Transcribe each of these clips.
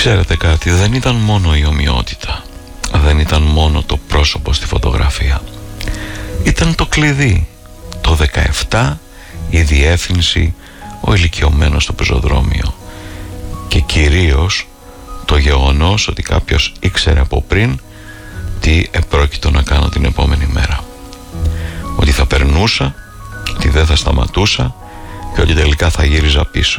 Ξέρετε κάτι, δεν ήταν μόνο η ομοιότητα, δεν ήταν μόνο το πρόσωπο στη φωτογραφία. Ήταν το κλειδί, το 17, η διεύθυνση, ο ηλικιωμένος στο πεζοδρόμιο και κυρίως το γεγονός ότι κάποιος ήξερε από πριν τι επρόκειτο να κάνω την επόμενη μέρα. Ότι θα περνούσα, ότι δεν θα σταματούσα και ότι τελικά θα γύριζα πίσω.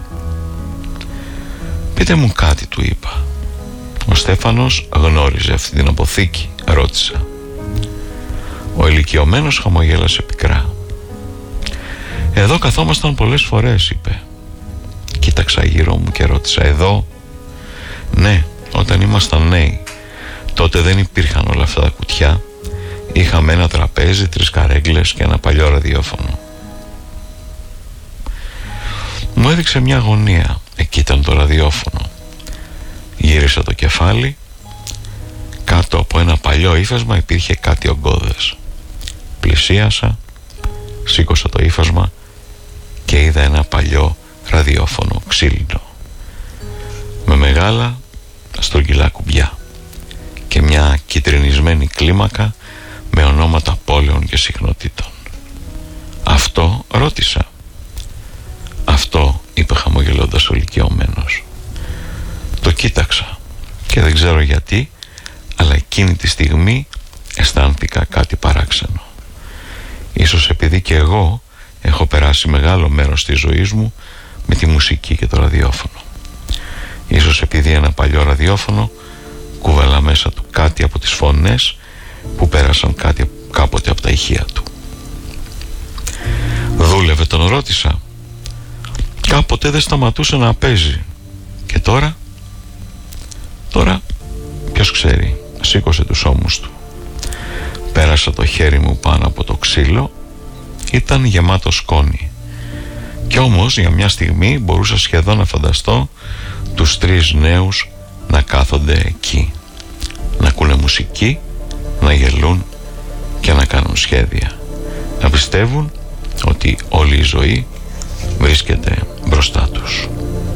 Πείτε μου κάτι, του είπα. Ο Στέφανος γνώριζε αυτή την αποθήκη, ρώτησα. Ο ηλικιωμένος χαμογέλασε πικρά. Εδώ καθόμασταν πολλές φορές, είπε. Κοίταξα γύρω μου και ρώτησα. Εδώ? Ναι, όταν ήμασταν νέοι. Τότε δεν υπήρχαν όλα αυτά τα κουτιά. Είχαμε ένα τραπέζι, 3 καρέγκλες και ένα παλιό ραδιόφωνο. Μου έδειξε μια γωνία. Εκεί ήταν το ραδιόφωνο. Γύρισα το κεφάλι. Κάτω από ένα παλιό ύφασμα υπήρχε κάτι ογκώδες. Πλησίασα, σήκωσα το ύφασμα και είδα ένα παλιό ραδιόφωνο ξύλινο με μεγάλα στρογγυλά κουμπιά και μια κυτρινισμένη κλίμακα με ονόματα πόλεων και συχνοτήτων. Αυτό? Ρώτησα. Αυτό, είπε χαμογελώντας ο ηλικιωμένος. Το κοίταξα και δεν ξέρω γιατί, αλλά εκείνη τη στιγμή αισθάνθηκα κάτι παράξενο. Ίσως επειδή και εγώ έχω περάσει μεγάλο μέρος της ζωής μου με τη μουσική και το ραδιόφωνο. Ίσως επειδή ένα παλιό ραδιόφωνο κουβαλά μέσα του κάτι από τις φωνές που πέρασαν κάποτε από τα ηχεία του. Δούλευε, τον ρώτησα. Κάποτε δεν σταματούσε να παίζει. Και τώρα? Τώρα ποιος ξέρει. Σήκωσε τους ώμους του. Πέρασα το χέρι μου πάνω από το ξύλο. Ήταν γεμάτο σκόνη. Κι όμως για μια στιγμή μπορούσα σχεδόν να φανταστώ τους 3 νέους να κάθονται εκεί, να ακούνε μουσική, να γελούν και να κάνουν σχέδια, να πιστεύουν ότι όλη η ζωή βρίσκεται μπροστά τους.